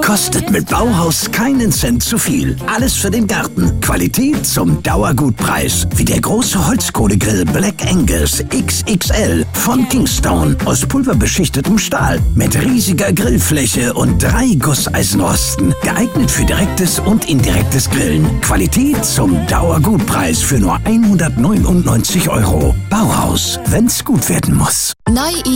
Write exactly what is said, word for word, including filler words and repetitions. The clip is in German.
Kostet mit Bauhaus keinen Cent zu viel. Alles für den Garten. Qualität zum Dauergutpreis. Wie der große Holzkohlegrill Black Angus X X L von Kingstone aus pulverbeschichtetem Stahl mit riesiger Grillfläche und drei Gusseisenrosten. Geeignet für direktes und indirektes Grillen. Qualität zum Dauergutpreis für nur hundertneunundneunzig Euro. Bauhaus, wenn's gut werden muss. Neu